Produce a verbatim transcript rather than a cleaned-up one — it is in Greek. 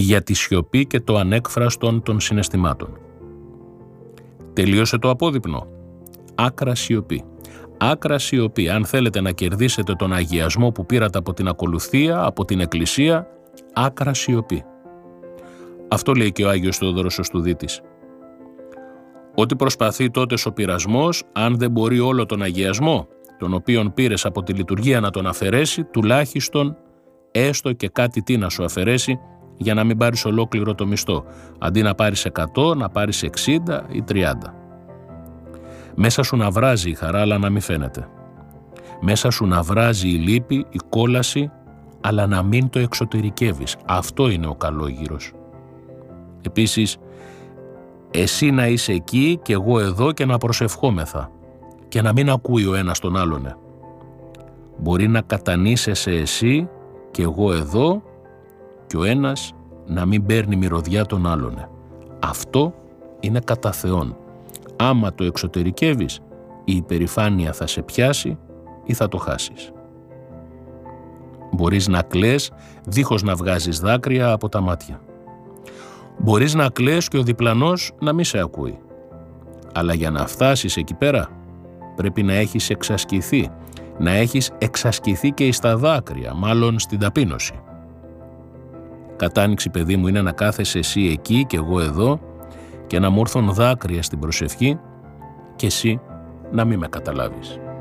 για τη σιωπή και το ανέκφραστον των συναισθημάτων. Τελείωσε το απόδειπνο. Άκρα σιωπή. Άκρα σιωπή. Αν θέλετε να κερδίσετε τον αγιασμό που πήρατε από την ακολουθία, από την Εκκλησία, άκρα σιωπή. Αυτό λέει και ο Άγιος Θεόδωρος ο Στουδίτης. Ό,τι προσπαθεί τότε ο πειρασμός, αν δεν μπορεί όλο τον αγιασμό, τον οποίον πήρες από τη λειτουργία να τον αφαιρέσει, τουλάχιστον έστω και κάτι τι να σου αφαιρέσει, για να μην πάρεις ολόκληρο το μισθό. Αντί να πάρεις εκατό, να πάρεις εξήντα ή τριάντα. Μέσα σου να βράζει η χαρά, αλλά να μην φαίνεται. Μέσα σου να βράζει η λύπη, η κόλαση, αλλά να μην το εξωτερικεύεις. Αυτό είναι ο καλόγυρος. Επίσης, εσύ να είσαι εκεί και εγώ εδώ και να προσευχόμεθα και να μην ακούει ο ένας τον άλλον. Μπορεί να κατανήσεσαι εσύ και εγώ εδώ και ο ένας να μην παίρνει μυρωδιά τον άλλον. Αυτό είναι κατά Θεόν. Άμα το εξωτερικεύεις, η υπερηφάνεια θα σε πιάσει ή θα το χάσεις. Μπορείς να κλαις δίχως να βγάζεις δάκρυα από τα μάτια. Μπορείς να κλαις και ο διπλανός να μην σε ακούει. Αλλά για να φτάσεις εκεί πέρα, πρέπει να έχεις εξασκηθεί. Να έχεις εξασκηθεί και εις τα δάκρυα, μάλλον στην ταπείνωση. Κατάνοιξη, παιδί μου, είναι να κάθεσαι εσύ εκεί και εγώ εδώ και να μου έρθουν δάκρυα στην προσευχή και εσύ να μην με καταλάβεις.